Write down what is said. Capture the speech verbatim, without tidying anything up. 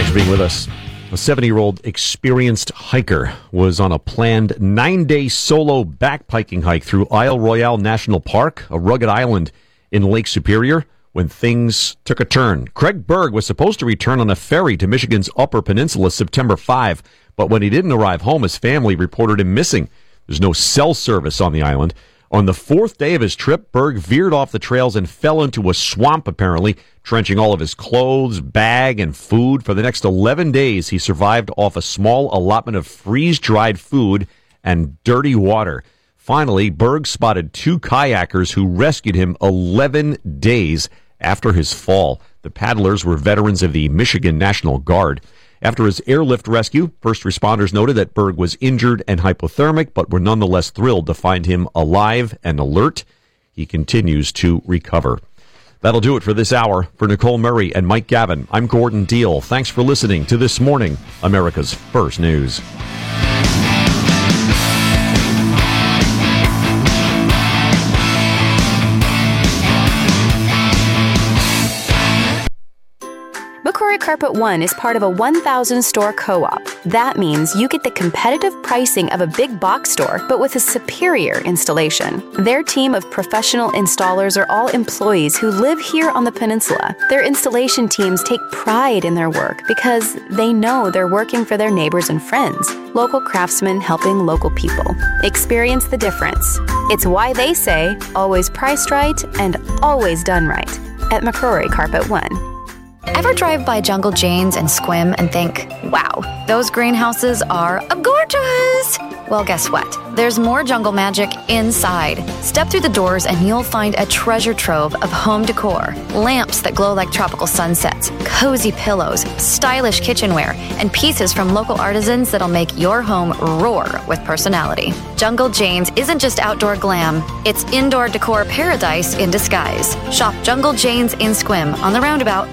Thanks for being with us. A seventy-year-old experienced hiker was on a planned nine-day solo backpacking hike through Isle Royale National Park, a rugged island in Lake Superior, when things took a turn. Craig Berg was supposed to return on a ferry to Michigan's Upper Peninsula September fifth, but when he didn't arrive home, his family reported him missing. There's no cell service on the island. On the fourth day of his trip, Berg veered off the trails and fell into a swamp, apparently, trenching all of his clothes, bag, and food. For the next eleven days, he survived off a small allotment of freeze-dried food and dirty water. Finally, Berg spotted two kayakers who rescued him eleven days after his fall. The paddlers were veterans of the Michigan National Guard. After his airlift rescue, first responders noted that Berg was injured and hypothermic, but were nonetheless thrilled to find him alive and alert. He continues to recover. That'll do it for this hour. For Nicole Murray and Mike Gavin, I'm Gordon Deal. Thanks for listening to This Morning, America's First News. McCrory Carpet One is part of a one thousand store co-op. That means you get the competitive pricing of a big box store, but with a superior installation. Their team of professional installers are all employees who live here on the peninsula. Their installation teams take pride in their work because they know they're working for their neighbors and friends, local craftsmen helping local people. Experience the difference. It's why they say, always priced right and always done right at McCrory Carpet One. Ever drive by Jungle Jane's and Squim and think, wow, those greenhouses are gorgeous? Well, guess what? There's more jungle magic inside. Step through the doors and you'll find a treasure trove of home decor, lamps that glow like tropical sunsets, cozy pillows, stylish kitchenware, and pieces from local artisans that'll make your home roar with personality. Jungle Jane's isn't just outdoor glam, it's indoor decor paradise in disguise. Shop Jungle Jane's in Squim on the roundabout